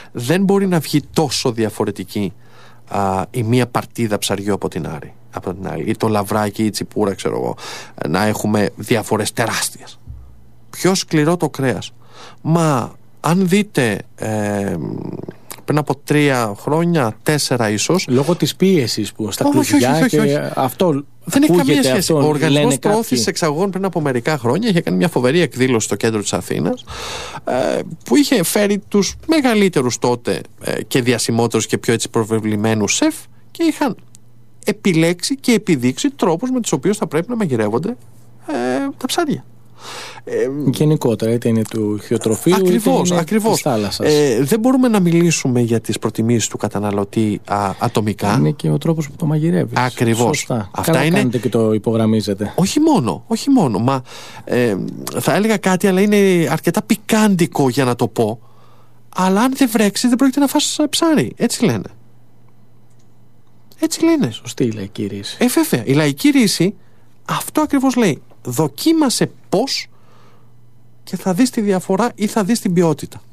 δεν μπορεί να βγει τόσο διαφορετική η μία παρτίδα ψαριού από την άλλη, ή το λαβράκι ή η τσιπούρα, ξέρω εγώ, να έχουμε διαφορές τεράστιες. Πιο σκληρό το κρέας. Μα αν δείτε πριν από 3 χρόνια, 4 ίσως, λόγω της πίεσης που στα κλουβιά και αυτό δεν έχει καμία σχέση. Αυτό, ο Οργανισμός Προώθησης Εξαγωγών πριν από μερικά χρόνια είχε κάνει μια φοβερή εκδήλωση στο κέντρο της Αθήνας, που είχε φέρει τους μεγαλύτερους τότε και διασημότερους και πιο έτσι προβεβλημένους σεφ, και είχαν επιλέξει και επιδείξει τρόπους με τους οποίους θα πρέπει να μαγειρεύονται τα ψάρια. Γενικότερα, είτε είναι του ηχθειοτροφείου, ακριβώς, είτε είναι της θάλασσας. Δεν μπορούμε να μιλήσουμε για τις προτιμήσεις του καταναλωτή ατομικά. Είναι και ο τρόπος που το μαγειρεύεις. Ακριβώς. Σωστά. Αυτά Καλά είναι... κάνετε και το υπογραμμίζετε. Όχι μόνο. Μα θα έλεγα κάτι, αλλά είναι αρκετά πικάντικο για να το πω. Αλλά αν δεν βρέξει, δεν πρόκειται να φας ψάρι. Έτσι λένε. Σωστή η λαϊκή ρίση. Βέβαια. Η λαϊκή ρίση αυτό ακριβώς λέει. Δοκίμασε πώς και θα δεις τη διαφορά ή θα δεις την ποιότητα.